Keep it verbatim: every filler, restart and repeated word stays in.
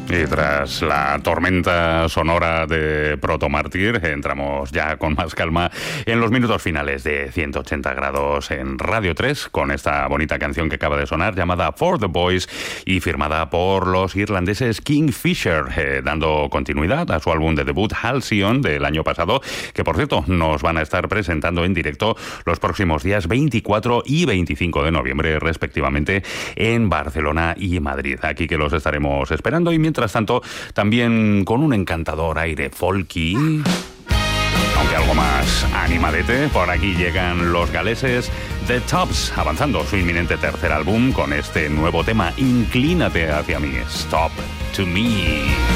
Y tras la tormenta sonora de Proto Mártir, entramos ya con más calma en los minutos finales de ciento ochenta grados en Radio tres, con esta bonita canción que acaba de sonar, llamada For the Boys, y firmada por los irlandeses Kingfisher, eh, dando continuidad a su álbum de debut Halcyon del año pasado, que por cierto nos van a estar presentando en directo los próximos días veinticuatro y veinticinco de noviembre, respectivamente, en Barcelona y Madrid. Aquí que los estaremos esperando, y mientras tanto, también con un encantador aire folky, aunque algo más animadete, por aquí llegan los galeses The Tops, avanzando su inminente tercer álbum con este nuevo tema, Inclínate hacia mí, Stop to Me.